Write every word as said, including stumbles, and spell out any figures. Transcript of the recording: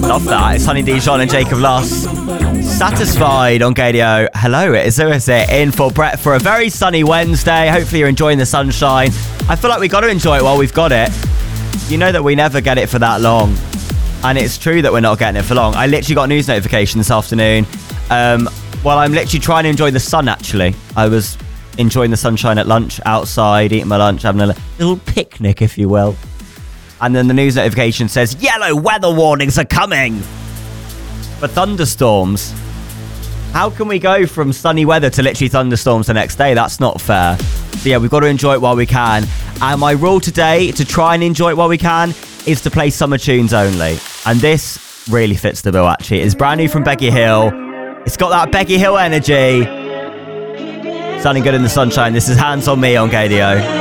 Love that. It's Honey Dijon and Jacob Loss. Satisfied on Gadio. Hello, it is Lewis here in for Brett for a very sunny Wednesday. Hopefully you're enjoying the sunshine. I feel like we've got to enjoy it while we've got it. You know that we never get it for that long. And it's true that we're not getting it for long. I literally got a news notification this afternoon. Um, well, I'm literally trying to enjoy the sun, actually. I was enjoying the sunshine at lunch, outside, eating my lunch, having a little picnic, if you will. And then the news notification says, yellow weather warnings are coming for thunderstorms. How can we go from sunny weather to literally thunderstorms the next day? That's not fair. So yeah, we've got to enjoy it while we can. And my rule today, to try and enjoy it while we can, is to play summer tunes only. And this really fits the bill, actually. It's brand new from Becky Hill. It's got that Becky Hill energy. Sounding good in the sunshine. This is Hands on Me on Gadio.